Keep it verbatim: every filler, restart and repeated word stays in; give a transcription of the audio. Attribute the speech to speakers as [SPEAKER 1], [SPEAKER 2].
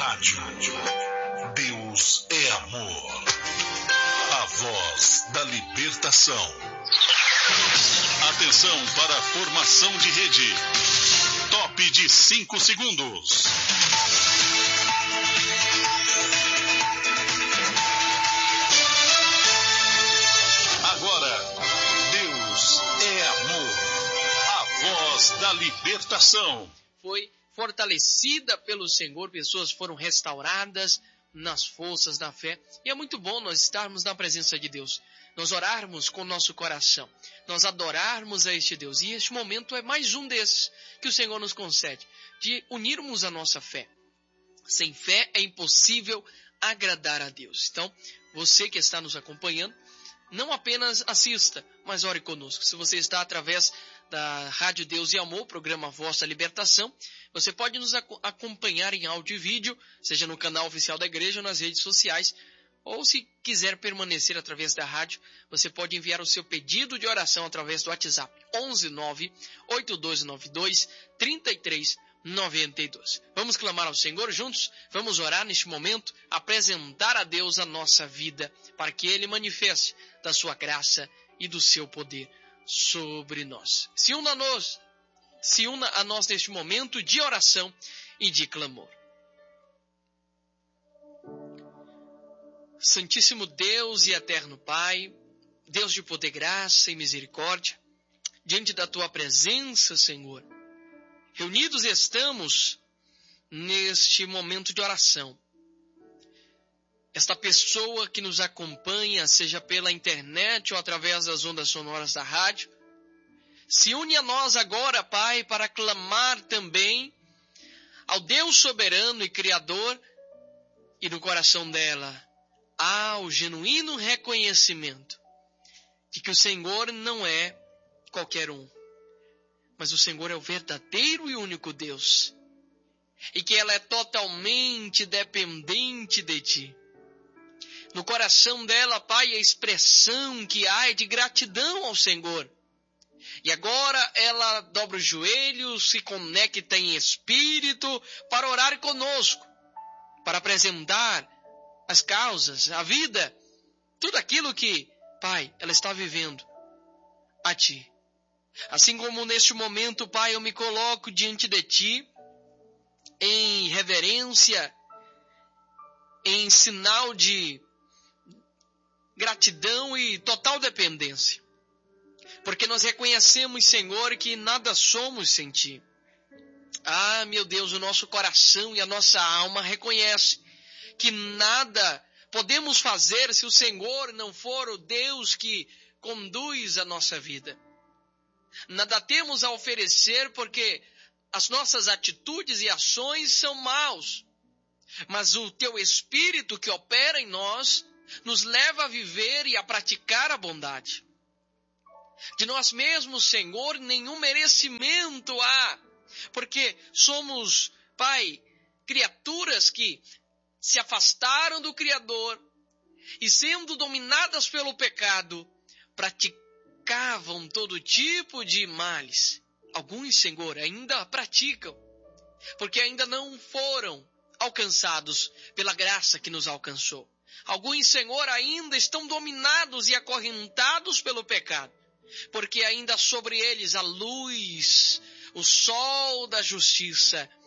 [SPEAKER 1] Rádio. Deus é amor. A voz da libertação. Atenção para a formação de rede. Top de cinco segundos. Agora, Deus é amor. A voz da libertação.
[SPEAKER 2] Foi fortalecida pelo Senhor, pessoas foram restauradas nas forças da fé. E é muito bom nós estarmos na presença de Deus, nós orarmos com o nosso coração, nós adorarmos a este Deus. E este momento é mais um desses que o Senhor nos concede, de unirmos a nossa fé. Sem fé é impossível agradar a Deus. Então, você que está nos acompanhando, não apenas assista, mas ore conosco. Se você está através da Rádio Deus e Amor, programa Voz da Libertação, você pode nos ac- acompanhar em áudio e vídeo, seja no canal oficial da igreja ou nas redes sociais, ou se quiser permanecer através da rádio, você pode enviar o seu pedido de oração através do WhatsApp onze nove oito dois nove dois três três nove dois. Vamos clamar ao Senhor juntos? Vamos orar neste momento, apresentar a Deus a nossa vida, para que Ele manifeste da sua graça e do seu poder sobre nós. Se una a nós, se una a nós neste momento de oração e de clamor. Santíssimo Deus e eterno Pai, Deus de poder, graça e misericórdia, diante da Tua presença, Senhor, reunidos estamos neste momento de oração. Esta pessoa que nos acompanha, seja pela internet ou através das ondas sonoras da rádio, se une a nós agora, Pai, para clamar também ao Deus soberano e Criador, e no coração dela há o genuíno reconhecimento de que o Senhor não é qualquer um, mas o Senhor é o verdadeiro e único Deus, e que ela é totalmente dependente de Ti. No coração dela, Pai, a expressão que há é de gratidão ao Senhor. E agora ela dobra os joelhos, se conecta em espírito para orar conosco, para apresentar as causas, a vida, tudo aquilo que, Pai, ela está vivendo a Ti. Assim como neste momento, Pai, eu me coloco diante de Ti em reverência, em sinal de gratidão e total dependência. Porque nós reconhecemos, Senhor, que nada somos sem Ti. Ah, meu Deus, o nosso coração e a nossa alma reconhecem que nada podemos fazer se o Senhor não for o Deus que conduz a nossa vida. Nada temos a oferecer porque as nossas atitudes e ações são maus. Mas o Teu Espírito que opera em nós nos leva a viver e a praticar a bondade. De nós mesmos, Senhor, nenhum merecimento há, porque somos, Pai, criaturas que se afastaram do Criador e, sendo dominadas pelo pecado, praticavam todo tipo de males. Alguns, Senhor, ainda praticam, porque ainda não foram alcançados pela graça que nos alcançou. Alguns, Senhor, ainda estão dominados e acorrentados pelo pecado, porque ainda sobre eles a luz, o sol da justiça